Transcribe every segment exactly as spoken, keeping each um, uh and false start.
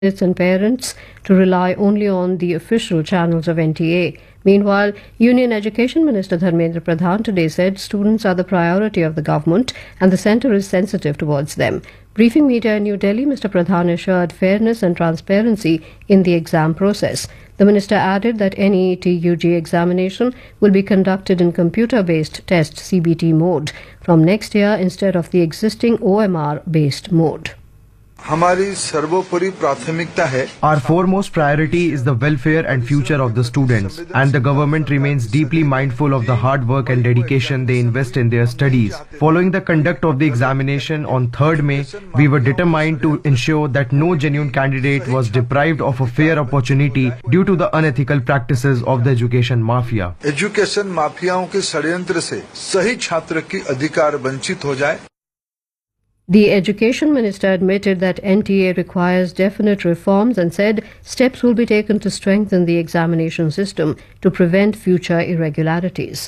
and parents to rely only on the official channels of N T A. Meanwhile, Union Education Minister Dharmendra Pradhan today said students are the priority of the government and the centre is sensitive towards them. Briefing media in New Delhi, Mister Pradhan assured fairness and transparency in the exam process. The minister added that N E E T U G examination will be conducted in computer-based test C B T mode from next year instead of the existing O M R-based mode. हमारी सर्वोपरि प्राथमिकता है. Our foremost priority is the welfare and future of the students, and the government remains deeply mindful of the hard work and dedication they invest in their studies. Following the conduct of the examination on third May, we were determined to ensure that no genuine candidate was deprived of a fair opportunity due to the unethical practices of the education mafia. Education माफियाओं के षड्यंत्र से सही छात्र की अधिकार वंचित हो जाए. The Education Minister admitted that N T A requires definite reforms and said steps will be taken to strengthen the examination system to prevent future irregularities.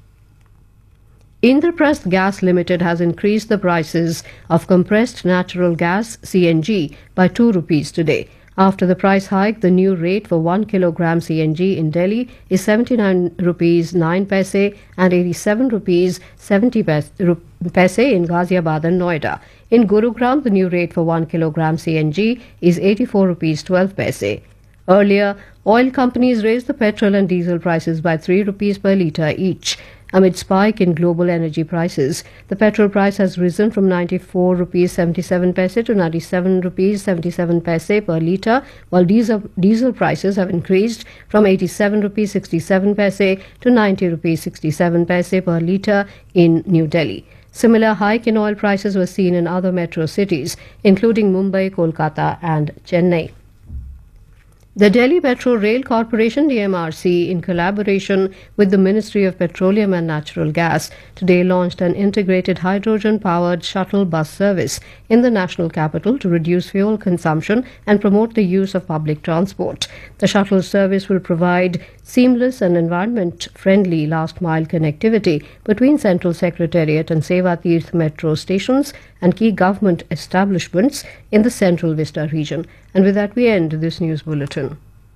Indraprasth Gas Limited has increased the prices of compressed natural gas C N G by two rupees today. After the price hike, the new rate for one kilogram C N G in Delhi is seventy-nine rupees nine paise and eighty-seven rupees seventy paise in Ghaziabad and Noida. In Gurugram, the new rate for one kilogram C N G is eighty-four rupees twelve paise. Earlier, oil companies raised the petrol and diesel prices by three rupees per litre each. Amid spike in global energy prices, the petrol price has risen from ninety-four rupees seventy-seven paise to ninety-seven rupees seventy-seven paise per litre, while diesel, diesel prices have increased from eighty-seven rupees sixty-seven paise to ninety rupees sixty-seven paise per litre in New Delhi. Similar hike in oil prices was seen in other metro cities, including Mumbai, Kolkata and Chennai. The Delhi Metro Rail Corporation D M R C, in collaboration with the Ministry of Petroleum and Natural Gas, today launched an integrated hydrogen-powered shuttle bus service in the national capital to reduce fuel consumption and promote the use of public transport. The shuttle service will provide seamless and environment-friendly last-mile connectivity between Central Secretariat and Seva Tirth metro stations and key government establishments in the Central Vista region. And with that, we end this news bulletin.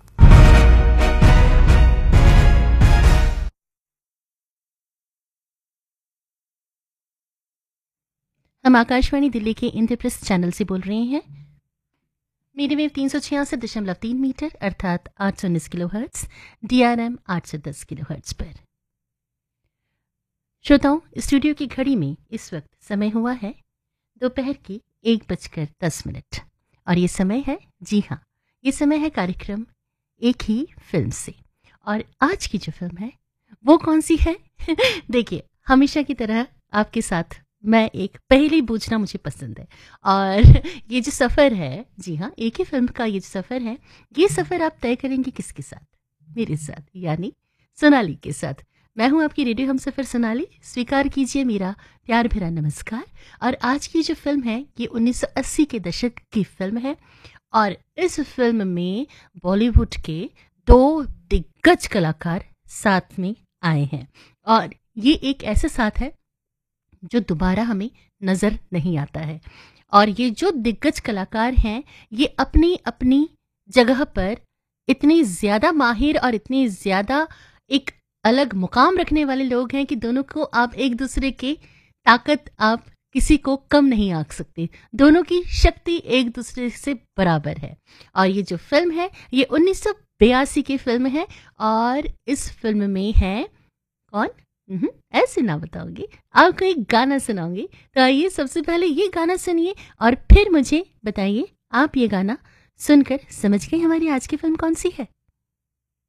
हम आकाशवाणी दिल्ली के Indraprastha channel से बोल रहे हैं. Medium wave तीन सौ छियासठ दशमलव तीन मीटर अर्थात आठ सौ उन्नीस kilo hertz, D R M आठ सौ दस किलो हर्ट्स पर. श्रोताओं, स्टूडियो की घड़ी में इस वक्त समय हुआ है दोपहर की एक बजकर दस मिनट और ये समय है, जी हाँ, ये समय है कार्यक्रम एक ही फिल्म से. और आज की जो फिल्म है वो कौन सी है? देखिए, हमेशा की तरह आपके साथ मैं एक पहेली पूछना मुझे पसंद है. और ये जो सफ़र है, जी हाँ, एक ही फिल्म का ये जो सफ़र है, ये सफ़र आप तय करेंगे किसके साथ? मेरे साथ, यानी सोनाली के साथ. मैं हूं आपकी रेडियो हम सफ़र सोनाली. स्वीकार कीजिए मेरा प्यार भरा नमस्कार. और आज की जो फिल्म है ये उन्नीस सौ अस्सी के दशक की फिल्म है और इस फिल्म में बॉलीवुड के दो दिग्गज कलाकार साथ में आए हैं. और ये एक ऐसा साथ है जो दोबारा हमें नज़र नहीं आता है. और ये जो दिग्गज कलाकार हैं ये अपनी अपनी जगह पर इतनी ज़्यादा माहिर और इतनी ज़्यादा एक अलग मुकाम रखने वाले लोग हैं कि दोनों को आप एक दूसरे की ताकत आप किसी को कम नहीं आंक सकते. दोनों की शक्ति एक दूसरे से बराबर है. और ये जो फिल्म है ये उन्नीस सौ बयासी की फिल्म है और इस फिल्म में है कौन? ऐसे ना बताओगे, आपको एक गाना सुनाऊंगी. तो आइए सबसे पहले ये गाना सुनिए और फिर मुझे बताइए आप ये गाना सुनकर समझ गए हमारी आज की फिल्म कौन सी है.